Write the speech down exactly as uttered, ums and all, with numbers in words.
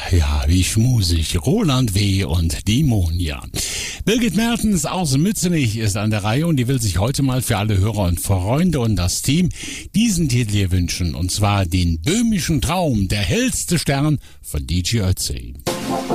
ja, wie schmusig. Roland W. und die Monja. Birgit Mertens aus Mützenich ist an der Reihe und die will sich heute mal für alle Hörer und Freunde und das Team diesen Titel hier wünschen. Und zwar den böhmischen Traum, der hellste Stern von D J Ötzi.